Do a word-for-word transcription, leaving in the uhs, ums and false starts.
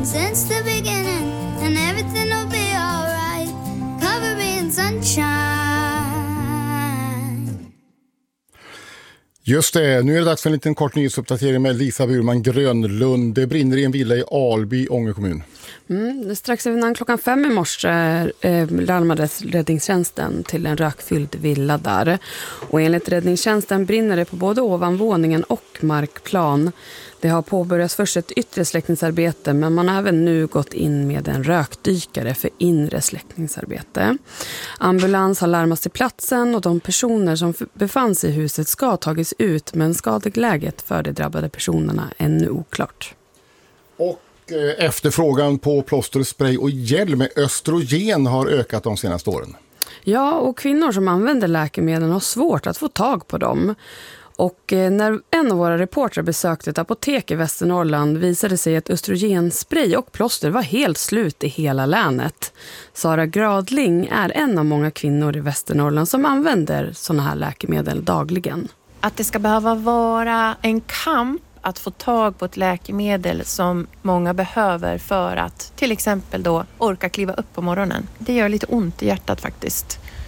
since the beginning, and everything will be alright. Cover me in sunshine. Just det, nu är det dags för en liten kort nyhetsuppdatering med Lisa Burman Grönlund. Det brinner i en villa i Alby, Ånge kommun. Mm, strax innan klockan fem i morse eh, larmades räddningstjänsten till en rökfylld villa där. Och enligt räddningstjänsten brinner det på både ovanvåningen och markplan. Det har påbörjats först ett yttre släckningsarbete, men man har även nu gått in med en rökdykare för inre släckningsarbete. Ambulans har larmats till platsen och de personer som befann sig i huset ska ha tagits ut, men skadeläget för de drabbade personerna är ännu oklart. Och efterfrågan på plåster, spray och gel med östrogen har ökat de senaste åren. Ja, och kvinnor som använder läkemedel har svårt att få tag på dem. Och när en av våra reportrar besökte ett apotek i Västernorrland visade sig att östrogenspray och plåster var helt slut i hela länet. Sara Gradling är en av många kvinnor i Västernorrland som använder sådana här läkemedel dagligen. Att det ska behöva vara en kamp att få tag på ett läkemedel som många behöver för att till exempel då orka kliva upp på morgonen. Det gör lite ont i hjärtat faktiskt.